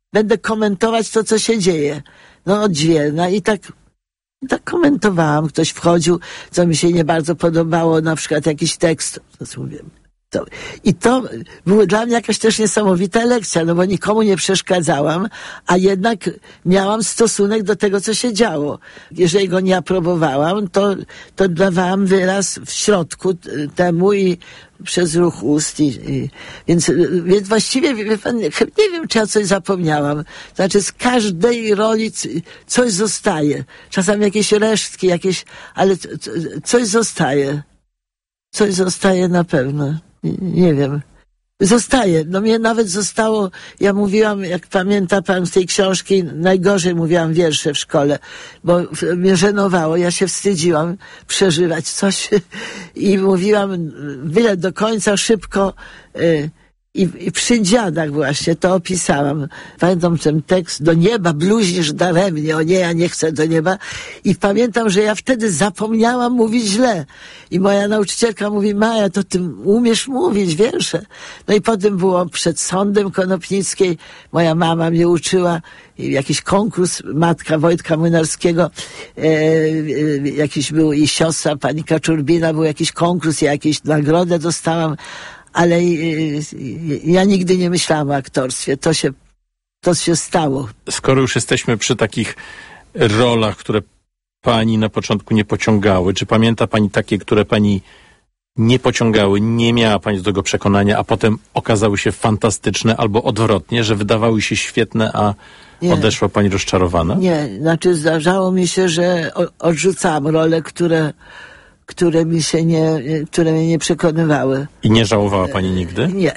będę komentować to, co się dzieje. No odźwierna i tak, tak komentowałam. Ktoś wchodził, co mi się nie bardzo podobało, na przykład jakiś tekst, co mówię. To, I to była dla mnie jakaś też niesamowita lekcja, no bo nikomu nie przeszkadzałam, a jednak miałam stosunek do tego, co się działo. Jeżeli go nie aprobowałam, to, to dawałam wyraz w środku temu i przez ruch ust. I, i, więc, więc właściwie wie pan, nie wiem, czy ja coś zapomniałam. Znaczy z każdej roli coś zostaje. Czasami jakieś resztki, jakieś, ale coś zostaje. Coś zostaje na pewno. Nie, nie wiem. Zostaje. No mnie nawet zostało, ja mówiłam, jak pamięta pan z tej książki, najgorzej mówiłam wiersze w szkole, bo mnie żenowało, ja się wstydziłam przeżywać coś i mówiłam byle do końca, szybko, y, I, I przy dziadach właśnie to opisałam. Pamiętam ten tekst, do nieba bluźnisz daremnie, o nie, ja nie chcę do nieba. I pamiętam, że ja wtedy zapomniałam mówić źle. I moja nauczycielka mówi, Maja, to ty umiesz mówić wiersze. No i potem było przed sądem Konopnickiej, moja mama mnie uczyła, jakiś konkurs, matka Wojtka Młynarskiego, e, e, jakiś był i siostra pani Kaczurbina, był jakiś konkurs, ja jakieś nagrodę dostałam. Ale ja nigdy nie myślałam o aktorstwie. To się, to się stało. Skoro już jesteśmy przy takich rolach, które pani na początku nie pociągały, czy pamięta pani takie, które pani nie pociągały, nie miała pani do tego przekonania, a potem okazały się fantastyczne, albo odwrotnie, że wydawały się świetne, a nie. Odeszła pani rozczarowana? Nie, znaczy zdarzało mi się, że odrzucałam role, które które mi się nie, które mnie nie przekonywały. I nie żałowała pani nigdy? Nie.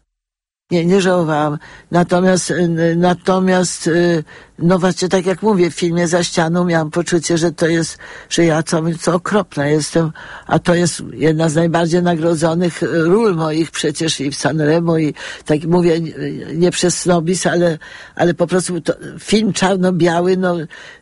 Nie, nie żałowałam. Natomiast, natomiast, no właśnie tak jak mówię, w filmie Za ścianą miałam poczucie, że to jest, że ja co, co okropna jestem, a to jest jedna z najbardziej nagrodzonych ról moich przecież i w Sanremo i tak mówię, nie przez snobizm, ale, ale po prostu to, film czarno-biały, no,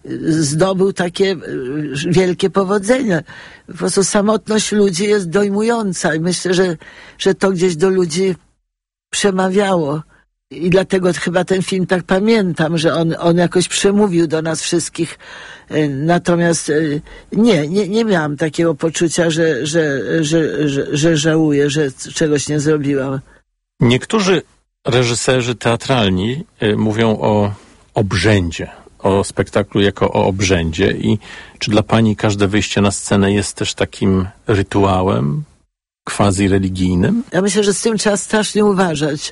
zdobył takie wielkie powodzenie. Po prostu samotność ludzi jest dojmująca i myślę, że, że to gdzieś do ludzi przemawiało. I dlatego chyba ten film tak pamiętam, że on, on jakoś przemówił do nas wszystkich. Natomiast nie, nie, nie miałam takiego poczucia, że, że, że, że, że żałuję, że czegoś nie zrobiłam. Niektórzy reżyserzy teatralni mówią o obrzędzie, o spektaklu jako o obrzędzie. I czy dla pani każde wyjście na scenę jest też takim rytuałem quasi-religijnym? Ja myślę, że z tym trzeba strasznie uważać.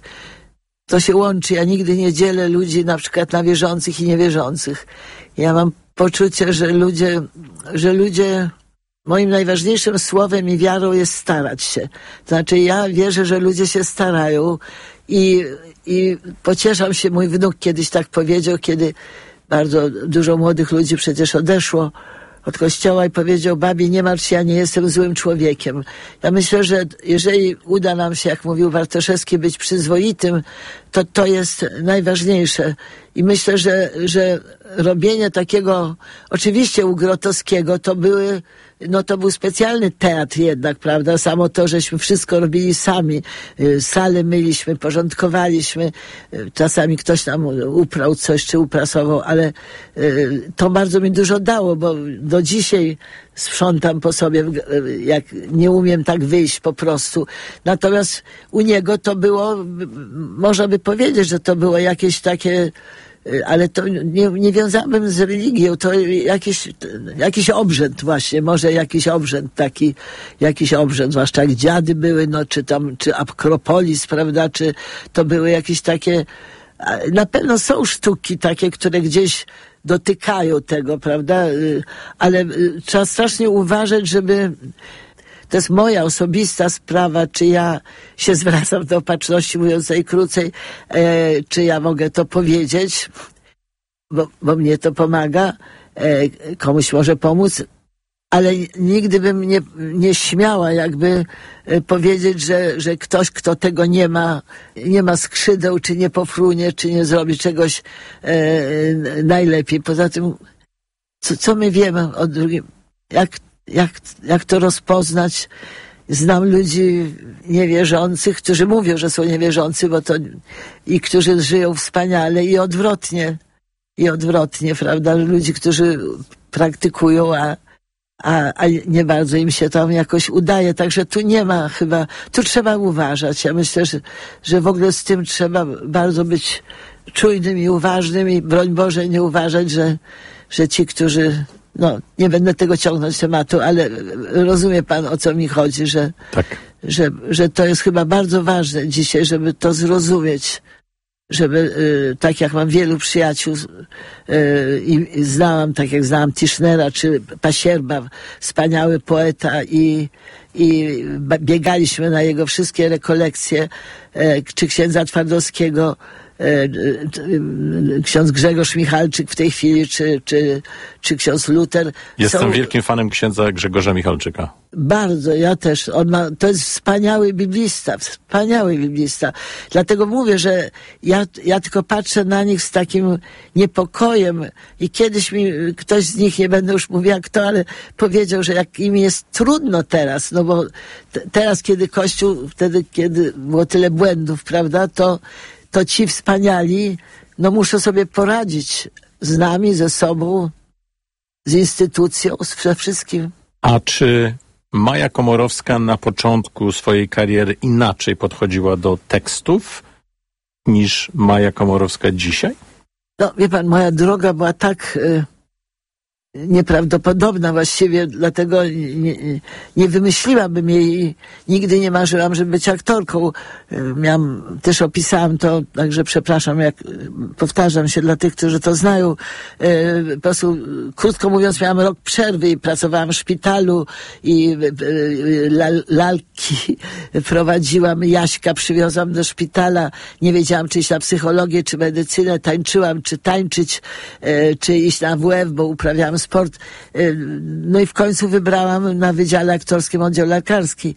To się łączy. Ja nigdy nie dzielę ludzi na przykład na wierzących i niewierzących. Ja mam poczucie, że ludzie, że ludzie, moim najważniejszym słowem i wiarą jest starać się. To znaczy ja wierzę, że ludzie się starają i, i pocieszam się. Mój wnuk kiedyś tak powiedział, kiedy bardzo dużo młodych ludzi przecież odeszło od kościoła i powiedział, babi, nie martw się, ja nie jestem złym człowiekiem. Ja myślę, że jeżeli uda nam się, jak mówił Bartoszewski, być przyzwoitym, to to jest najważniejsze. I myślę, że, że robienie takiego, oczywiście u Grotowskiego, to były, no to był specjalny teatr jednak, prawda? Samo to, żeśmy wszystko robili sami. Salę myliśmy, porządkowaliśmy. Czasami ktoś nam uprał coś, czy uprasował, ale to bardzo mi dużo dało, bo do dzisiaj sprzątam po sobie, jak nie umiem tak wyjść po prostu. Natomiast u niego to było, można by powiedzieć, że to było jakieś takie, ale to nie, nie wiązałbym z religią, to jakiś, jakiś obrzęd właśnie, może jakiś obrzęd taki, jakiś obrzęd, zwłaszcza jak dziady były, no czy tam, czy Akropolis, prawda, czy to były jakieś takie, na pewno są sztuki takie, które gdzieś dotykają tego, prawda, ale trzeba strasznie uważać, żeby, to jest moja osobista sprawa, czy ja się zwracam do opatrzności, mówiąc najkrócej, e, czy ja mogę to powiedzieć, bo, bo mnie to pomaga, e, komuś może pomóc, ale nigdy bym nie, nie śmiała jakby e, powiedzieć, że, że ktoś, kto tego nie ma, nie ma skrzydeł, czy nie pofrunie, czy nie zrobi czegoś e, najlepiej. Poza tym, co, co my wiemy o drugim, jak Jak, jak to rozpoznać? znam ludzi niewierzących, którzy mówią, że są niewierzący, bo to i którzy żyją wspaniale i odwrotnie. I odwrotnie, prawda? Ludzi, którzy praktykują, a, a, a nie bardzo im się tam jakoś udaje. Także tu nie ma chyba, tu trzeba uważać. Ja myślę, że, że w ogóle z tym trzeba bardzo być czujnym i uważnym i broń Boże nie uważać, że, że ci, którzy, no nie będę tego ciągnąć tematu, ale rozumie pan, o co mi chodzi, że, tak. że, że to jest chyba bardzo ważne dzisiaj, żeby to zrozumieć. Żeby, y, tak jak mam wielu przyjaciół y, i znałam, tak jak znałam Tischnera czy Pasierba, wspaniały poeta i, i biegaliśmy na jego wszystkie rekolekcje, y, czy księdza Twardowskiego, y, y, ksiądz Grzegorz Michalczyk w tej chwili, czy, czy, czy ksiądz Luter. Jestem są... wielkim fanem księdza Grzegorza Michalczyka. Bardzo, ja też. On ma, to jest wspaniały biblista, wspaniały biblista. Dlatego mówię, że ja, ja tylko patrzę na nich z takim niepokojem i kiedyś mi ktoś z nich, nie będę już mówiła kto, ale powiedział, że jak im jest trudno teraz, no bo t- teraz, kiedy Kościół, wtedy, kiedy było tyle błędów, prawda, to, to ci wspaniali, no muszą sobie poradzić z nami, ze sobą, z instytucją, ze wszystkim. A czy Maja Komorowska na początku swojej kariery inaczej podchodziła do tekstów niż Maja Komorowska dzisiaj? No, wie pan, moja droga była tak y, nieprawdopodobna właściwie, dlatego nie, nie wymyśliłabym jej, nigdy nie marzyłam, żeby być aktorką. Y, miałam, też opisałam to, także przepraszam, jak powtarzam się dla tych, którzy to znają. Y, po prostu, krótko mówiąc, miałam rok przerwy i pracowałam w szpitalu i y, lal, lalki prowadziłam, Jaśka przywiozłam do szpitala, nie wiedziałam, czy iść na psychologię, czy medycynę, tańczyłam, czy tańczyć, y, czy iść na W F, bo uprawiałam sport. No i w końcu wybrałam na Wydziale Aktorskim oddział lekarski,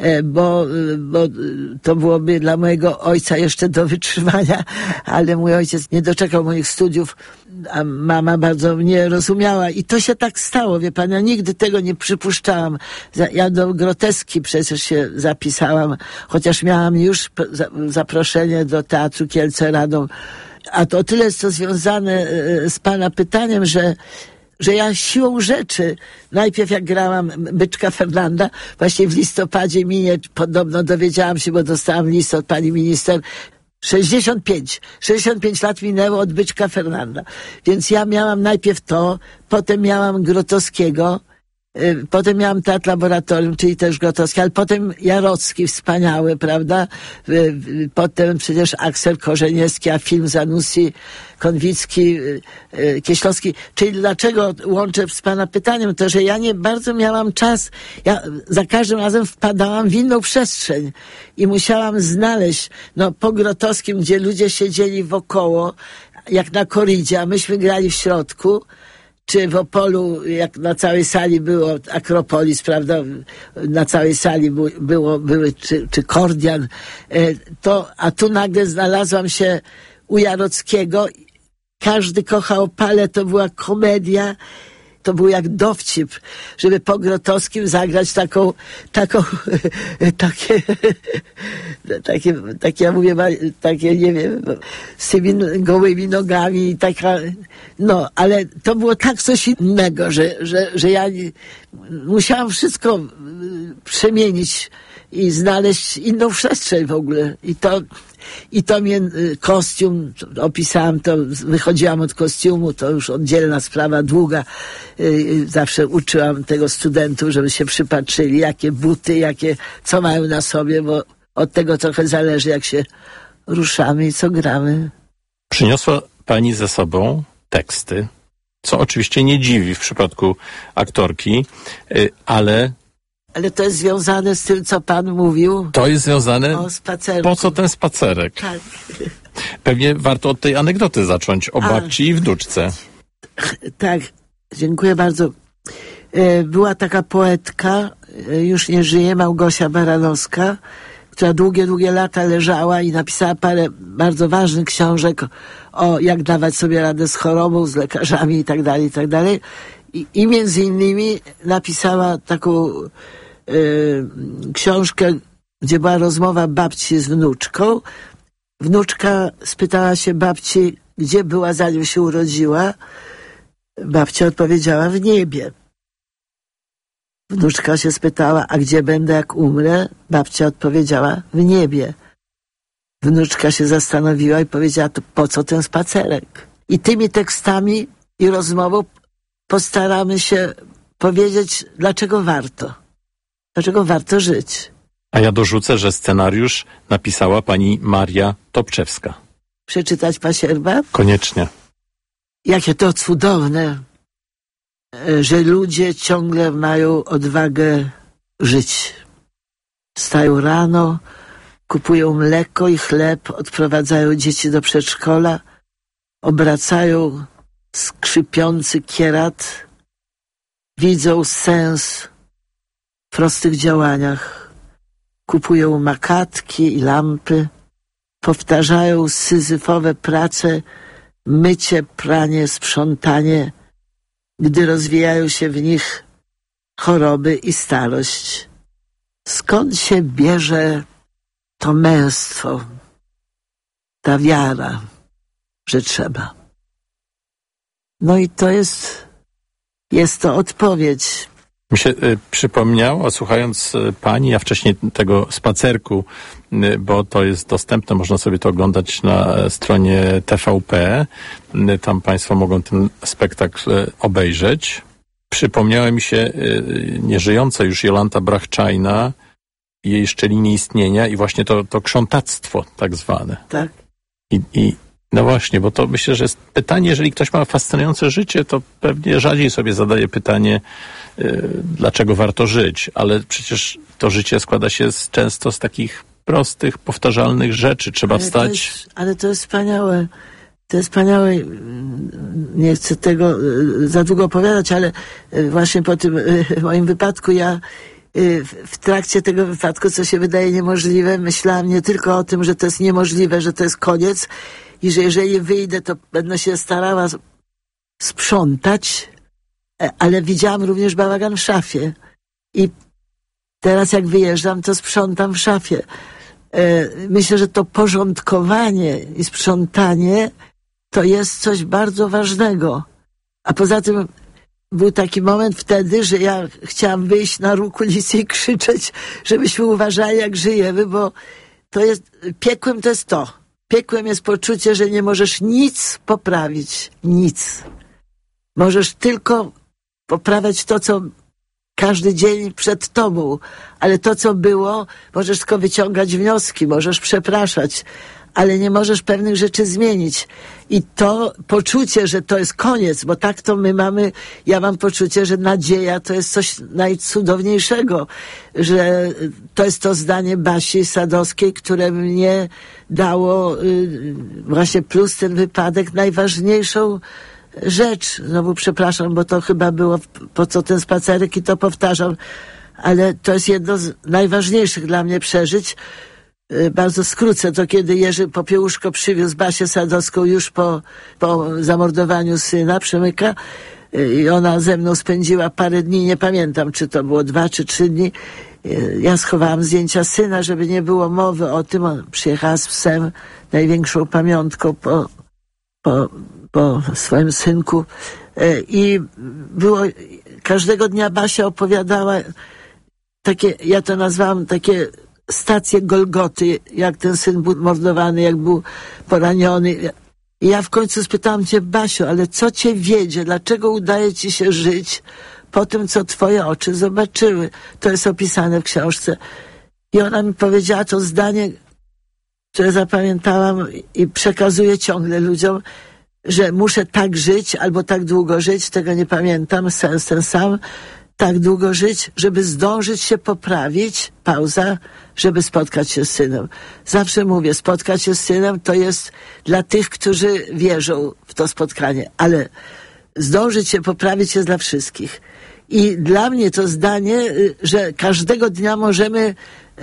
bo, bo to byłoby dla mojego ojca jeszcze do wytrzymania, ale mój ojciec nie doczekał moich studiów, a mama bardzo mnie rozumiała i to się tak stało, wie pan, ja nigdy tego nie przypuszczałam. Ja do groteski przecież się zapisałam, chociaż miałam już zaproszenie do Teatru Kielce-Radom. A to tyle jest to związane z pana pytaniem, że że ja siłą rzeczy, najpierw jak grałam Byczka Fernanda, właśnie w listopadzie minie, podobno dowiedziałam się, bo dostałam list od pani minister, sześćdziesiąt pięć, sześćdziesiąt pięć lat minęło od Byczka Fernanda. Więc ja miałam najpierw to, potem miałam Grotowskiego, y, potem miałam Teatr Laboratorium, czyli też Grotowski, ale potem Jarocki, wspaniały, prawda? Y, y, potem przecież Aksel Korzeniewski, a film Zanussi, Konwicki, y, y, Kieślowski. Czyli dlaczego łączę z pana pytaniem? To, że ja nie bardzo miałam czas. Ja za każdym razem wpadałam w inną przestrzeń i musiałam znaleźć, no po Grotowskim, gdzie ludzie siedzieli wokoło, jak na korydzie, a myśmy grali w środku, czy w Opolu, jak na całej sali było Akropolis, prawda, na całej sali było, było były, czy, czy Kordian, to, a tu nagle znalazłam się u Jarockiego. Każdy kochał Opale, to była komedia, to był jak dowcip, żeby po Grotowskim zagrać taką, taką, takie, takie, takie, ja mówię, takie, nie wiem, z tymi gołymi nogami i taka, no, ale to było tak coś innego, że, że, że ja musiałam wszystko przemienić i znaleźć inną przestrzeń w ogóle. I to, i to mnie kostium, opisałam to, wychodziłam od kostiumu, to już oddzielna sprawa, długa. Zawsze uczyłam tego studentów, żeby się przypatrzyli, jakie buty, jakie, co mają na sobie, bo od tego trochę zależy, jak się ruszamy i co gramy. Przyniosła pani ze sobą teksty, co oczywiście nie dziwi w przypadku aktorki, ale Ale to jest związane z tym, co pan mówił. To jest związane. O spacerku. Po co ten spacerek? Tak. Pewnie warto od tej anegdoty zacząć o babci i wnuczce. Tak, dziękuję bardzo. Była taka poetka, już nie żyje, Małgosia Baranowska, która długie, długie lata leżała i napisała parę bardzo ważnych książek o jak dawać sobie radę z chorobą, z lekarzami i tak dalej, i tak dalej. I, i między innymi napisała taką y, książkę, gdzie była rozmowa babci z wnuczką. Wnuczka spytała się babci, gdzie była, zanim się urodziła. Babcia odpowiedziała: w niebie. Wnuczka się spytała: a gdzie będę, jak umrę? Babcia odpowiedziała: w niebie. Wnuczka się zastanowiła i powiedziała: to po co ten spacerek? I tymi tekstami i rozmową postaramy się powiedzieć, dlaczego warto. Dlaczego warto żyć. A ja dorzucę, że scenariusz napisała pani Maria Topczewska. Przeczytać pasierba? Koniecznie. Jakie to cudowne, że ludzie ciągle mają odwagę żyć. Wstają rano, kupują mleko i chleb, odprowadzają dzieci do przedszkola, obracają skrzypiący kierat, widzą sens w prostych działaniach, kupują makatki i lampy, powtarzają syzyfowe prace, mycie, pranie, sprzątanie, gdy rozwijają się w nich choroby i starość. Skąd się bierze to męstwo, ta wiara, że trzeba? No i to jest, jest to odpowiedź. Mi się y, przypomniało, słuchając y, pani, a wcześniej tego spacerku, y, bo to jest dostępne, można sobie to oglądać na y, stronie T V P. Y, tam państwo mogą ten spektakl y, obejrzeć. Przypomniała mi się y, nieżyjąca już Jolanta Brachczajna, jej szczelinie istnienia i właśnie to, to krzątactwo tak zwane. Tak. I, i no właśnie, bo to myślę, że jest pytanie, jeżeli ktoś ma fascynujące życie, to pewnie rzadziej sobie zadaje pytanie, yy, dlaczego warto żyć, ale przecież to życie składa się z, często z takich prostych, powtarzalnych rzeczy. Trzeba ale wstać. To jest, ale to jest wspaniałe. To jest wspaniałe. Nie chcę tego za długo opowiadać, ale właśnie po tym moim wypadku ja w trakcie tego wypadku, co się wydaje niemożliwe, myślałam nie tylko o tym, że to jest niemożliwe, że to jest koniec i że jeżeli wyjdę, to będę się starała sprzątać, ale widziałam również bałagan w szafie. I teraz jak wyjeżdżam, to sprzątam w szafie. Myślę, że to porządkowanie i sprzątanie to jest coś bardzo ważnego. A poza tym był taki moment wtedy, że ja chciałam wyjść na róg ulicy i krzyczeć, żebyśmy uważali, jak żyjemy, bo to jest, piekłem to jest to. Piekłem jest poczucie, że nie możesz nic poprawić. Nic. Możesz tylko poprawiać to, co każdy dzień przed tobą, ale to, co było, możesz tylko wyciągać wnioski, możesz przepraszać, ale nie możesz pewnych rzeczy zmienić. I to poczucie, że to jest koniec, bo tak to my mamy, ja mam poczucie, że nadzieja to jest coś najcudowniejszego, że to jest to zdanie Basi Sadowskiej, które mnie dało y, właśnie plus ten wypadek, najważniejszą rzecz. Znowu przepraszam, bo to chyba było po co ten spacerek i to powtarzam, ale to jest jedno z najważniejszych dla mnie przeżyć. Bardzo skrócę to, kiedy Jerzy Popiełuszko przywiózł Basię Sadowską już po, po zamordowaniu syna Przemyka i ona ze mną spędziła parę dni, nie pamiętam, czy to było dwa czy trzy dni. Ja schowałam zdjęcia syna, żeby nie było mowy o tym. On przyjechała z psem, największą pamiątką po, po, po swoim synku. I było, każdego dnia Basia opowiadała takie, ja to nazwałam takie stację Golgoty, jak ten syn był mordowany, jak był poraniony. I ja w końcu spytałam cię, Basiu, ale co cię wiedzie? Dlaczego udaje ci się żyć po tym, co twoje oczy zobaczyły? To jest opisane w książce. I ona mi powiedziała to zdanie, które zapamiętałam i przekazuję ciągle ludziom, że muszę tak żyć, albo tak długo żyć, tego nie pamiętam, sens ten sam, tak długo żyć, żeby zdążyć się poprawić, pauza, żeby spotkać się z synem. Zawsze mówię, spotkać się z synem to jest dla tych, którzy wierzą w to spotkanie, ale zdążyć się poprawić jest dla wszystkich. I dla mnie to zdanie, że każdego dnia możemy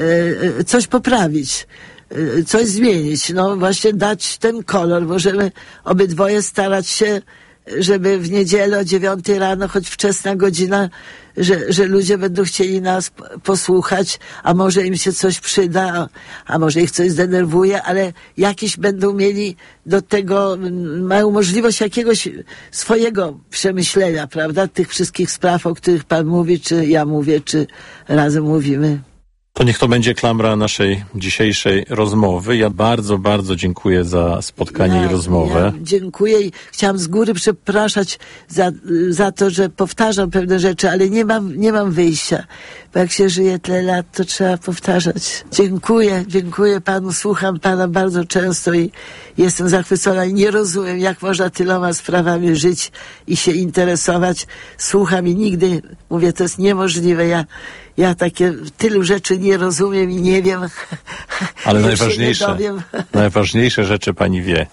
coś poprawić, coś zmienić, no właśnie dać ten kolor, możemy obydwoje starać się żeby w niedzielę o dziewiątej rano, choć wczesna godzina, że, że ludzie będą chcieli nas posłuchać, a może im się coś przyda, a, a może ich coś zdenerwuje, ale jakieś będą mieli do tego, mają możliwość jakiegoś swojego przemyślenia, prawda? Tych wszystkich spraw, o których pan mówi, czy ja mówię, czy razem mówimy. To niech to będzie klamra naszej dzisiejszej rozmowy. Ja bardzo, bardzo dziękuję za spotkanie ja, i rozmowę. Ja dziękuję i chciałam z góry przepraszać za, za to, że powtarzam pewne rzeczy, ale nie mam, nie mam wyjścia. Bo jak się żyje tyle lat, to trzeba powtarzać. Dziękuję, dziękuję panu, słucham pana bardzo często i jestem zachwycona i nie rozumiem, jak można tyloma sprawami żyć i się interesować. Słucham i nigdy, mówię, to jest niemożliwe. Ja Ja takie tylu rzeczy nie rozumiem i nie wiem. Ale najważniejsze, najważniejsze rzeczy pani wie.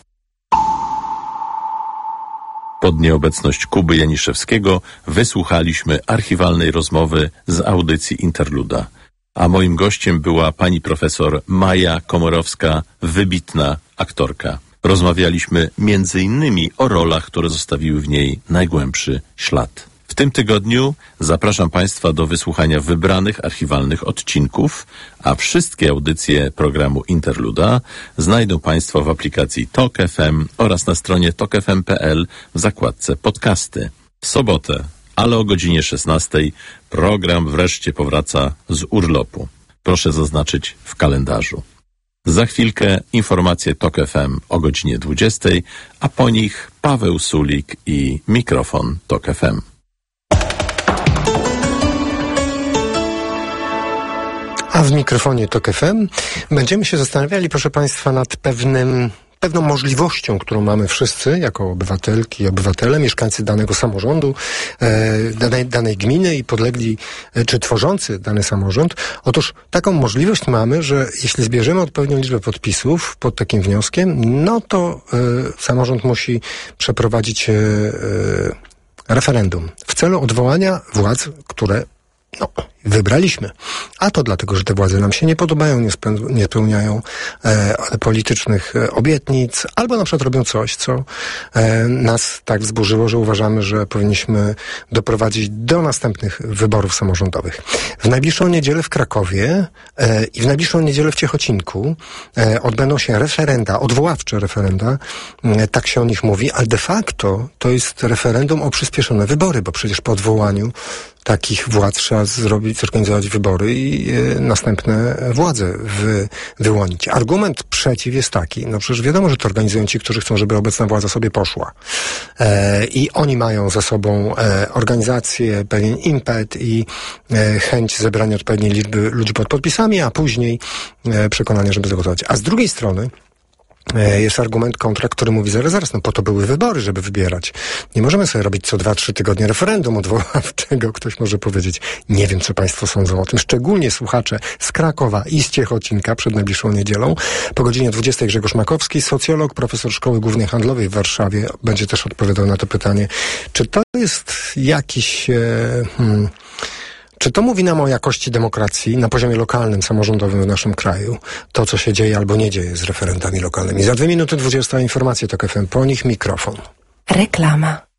Pod nieobecność Kuby Janiszewskiego wysłuchaliśmy archiwalnej rozmowy z audycji Interluda. A moim gościem była pani profesor Maja Komorowska, wybitna aktorka. Rozmawialiśmy między innymi o rolach, które zostawiły w niej najgłębszy ślad. W tym tygodniu zapraszam Państwa do wysłuchania wybranych archiwalnych odcinków, a wszystkie audycje programu Interluda znajdą Państwo w aplikacji Tok F M oraz na stronie tok f m kropka p l w zakładce podcasty. W sobotę, ale o godzinie szesnastej, program wreszcie powraca z urlopu. Proszę zaznaczyć w kalendarzu. Za chwilkę informacje Tok F M o godzinie dwudziestej, a po nich Paweł Sulik i mikrofon Tok F M. A w mikrofonie Tok F M będziemy się zastanawiali, proszę Państwa, nad pewnym, pewną możliwością, którą mamy wszyscy jako obywatelki i obywatele, mieszkańcy danego samorządu, e, danej, danej gminy i podlegli, e, czy tworzący dany samorząd. Otóż taką możliwość mamy, że jeśli zbierzemy odpowiednią liczbę podpisów pod takim wnioskiem, no to e, samorząd musi przeprowadzić e, e, referendum w celu odwołania władz, które no, wybraliśmy. A to dlatego, że te władze nam się nie podobają, nie, speł- nie spełniają e, politycznych e, obietnic, albo na przykład robią coś, co e, nas tak wzburzyło, że uważamy, że powinniśmy doprowadzić do następnych wyborów samorządowych. W najbliższą niedzielę w Krakowie e, i w najbliższą niedzielę w Ciechocinku e, odbędą się referenda, odwoławcze referenda, e, tak się o nich mówi, ale de facto to jest referendum o przyspieszone wybory, bo przecież po odwołaniu takich władz trzeba zrobić, zorganizować wybory i e, następne władze wy, wyłonić. Argument przeciw jest taki, no przecież wiadomo, że to organizują ci, którzy chcą, żeby obecna władza sobie poszła. E, I oni mają za sobą e, organizację, pewien impet i e, chęć zebrania odpowiedniej liczby ludzi pod podpisami, a później e, przekonanie, żeby zagłosować. A z drugiej strony jest argument kontra, który mówi, zaraz, zaraz, no po to były wybory, żeby wybierać. Nie możemy sobie robić co dwa, trzy tygodnie referendum odwoławczego. Ktoś może powiedzieć, nie wiem, co Państwo sądzą o tym. Szczególnie słuchacze z Krakowa i z Ciechocinka przed najbliższą niedzielą. Po godzinie dwudziestej Grzegorz Makowski, socjolog, profesor Szkoły Głównej Handlowej w Warszawie, będzie też odpowiadał na to pytanie, czy to jest jakiś... E, hmm, Czy to mówi nam o jakości demokracji na poziomie lokalnym, samorządowym w naszym kraju? To, co się dzieje albo nie dzieje z referendami lokalnymi. Za dwie minuty dwudziesta informacje Tok F M, po nich mikrofon. Reklama.